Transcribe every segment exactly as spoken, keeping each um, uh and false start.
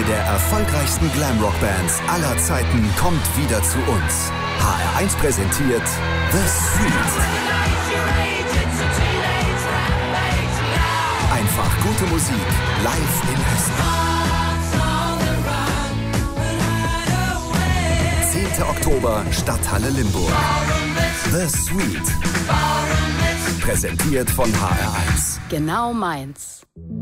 der erfolgreichsten Glamrock-Bands aller Zeiten kommt wieder zu uns. H R eins präsentiert The Street. Einfach gute Musik live in Hessen. zehnter Oktober, Stadthalle Limburg. The Street. Präsentiert von H R eins. Genau meins.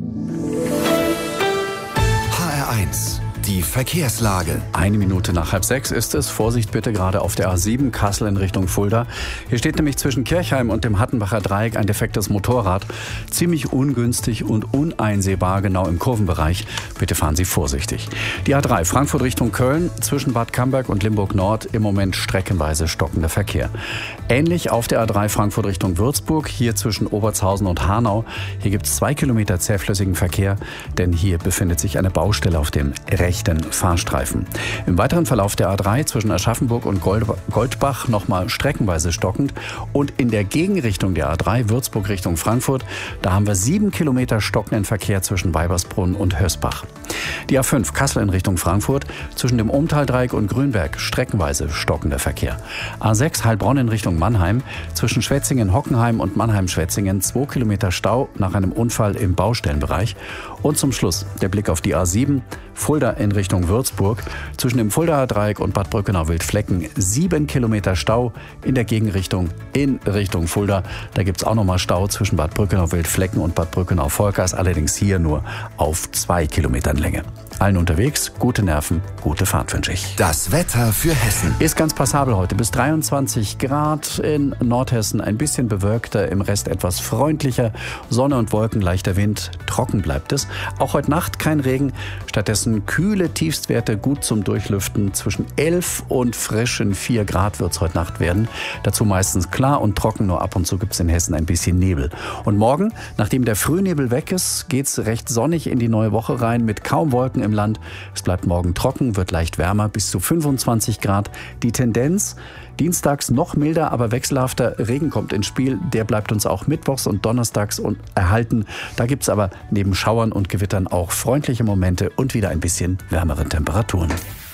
H R eins. Die Verkehrslage. Eine Minute nach halb sechs ist es. Vorsicht bitte gerade auf der A sieben Kassel in Richtung Fulda. Hier steht nämlich zwischen Kirchheim und dem Hattenbacher Dreieck ein defektes Motorrad. Ziemlich ungünstig und uneinsehbar genau im Kurvenbereich. Bitte fahren Sie vorsichtig. Die A drei Frankfurt Richtung Köln zwischen Bad Camberg und Limburg Nord im Moment streckenweise stockender Verkehr. Ähnlich auf der A drei Frankfurt Richtung Würzburg, hier zwischen Obertshausen und Hanau. Hier gibt es zwei Kilometer zähflüssigen Verkehr, denn hier befindet sich eine Baustelle auf dem rechten Fahrstreifen. Im weiteren Verlauf der A drei zwischen Aschaffenburg und Goldbach nochmal streckenweise stockend und in der Gegenrichtung der A drei Würzburg Richtung Frankfurt, da haben wir sieben Kilometer stockenden Verkehr zwischen Weibersbrunn und Hösbach. Die A fünf Kassel in Richtung Frankfurt zwischen dem Ohmtaldreieck und Grünberg streckenweise stockender Verkehr. A sechs Heilbronn in Richtung Mannheim zwischen Schwetzingen-Hockenheim und Mannheim-Schwetzingen zwei Kilometer Stau nach einem Unfall im Baustellenbereich. Und zum Schluss der Blick auf die A sieben Fulda in Richtung Würzburg zwischen dem Fuldaer Dreieck und Bad Brückenau-Wildflecken sieben Kilometer Stau in der Gegenrichtung in Richtung Fulda. Da gibt es auch nochmal Stau zwischen Bad Brückenau-Wildflecken und Bad Brückenau-Volkers, allerdings hier nur auf zwei Kilometern Länge. Allen unterwegs, gute Nerven, gute Fahrt wünsche ich. Das Wetter für Hessen. Ist ganz passabel heute, bis dreiundzwanzig Grad in Nordhessen, ein bisschen bewölkter, im Rest etwas freundlicher, Sonne und Wolken, leichter Wind, trocken bleibt es. Auch heute Nacht kein Regen, stattdessen kühle Tiefstwerte, gut zum Durchlüften, zwischen elf und frischen vier Grad wird es heute Nacht werden. Dazu meistens klar und trocken, nur ab und zu gibt es in Hessen ein bisschen Nebel. Und morgen, nachdem der Frühnebel weg ist, geht es recht sonnig in die neue Woche rein, mit kaum Wolken im Land. Es bleibt morgen trocken, wird leicht wärmer, bis zu fünfundzwanzig Grad. Die Tendenz dienstags noch milder, aber wechselhafter. Regen kommt ins Spiel. Der bleibt uns auch mittwochs und donnerstags erhalten. Da gibt es aber neben Schauern und Gewittern auch freundliche Momente und wieder ein bisschen wärmere Temperaturen.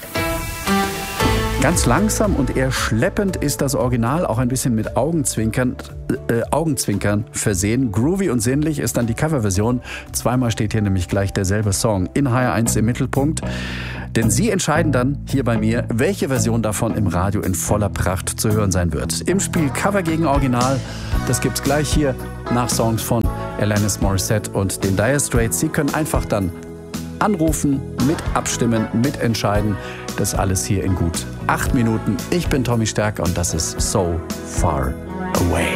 Ganz langsam und eher schleppend ist das Original, auch ein bisschen mit Augenzwinkern, äh, Augenzwinkern versehen. Groovy und sinnlich ist dann die Coverversion. Zweimal steht hier nämlich gleich derselbe Song in H R eins im Mittelpunkt. Denn Sie entscheiden dann hier bei mir, welche Version davon im Radio in voller Pracht zu hören sein wird. Im Spiel Cover gegen Original, das gibt's gleich hier nach Songs von Alanis Morissette und den Dire Straits. Sie können einfach dann anrufen, mit abstimmen, mitentscheiden. Das alles hier in gut acht Minuten. Ich bin Tommy Stärker und das ist So Far Away.